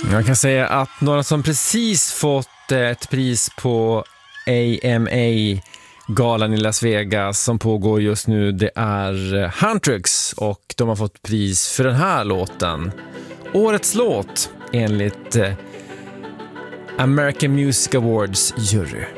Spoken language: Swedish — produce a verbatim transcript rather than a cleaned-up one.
Jag kan säga att några som precis fått ett pris på A M A-galan i Las Vegas som pågår just nu, det är Huntrix, och de har fått pris för den här låten. Årets låt enligt American Music Awards jury.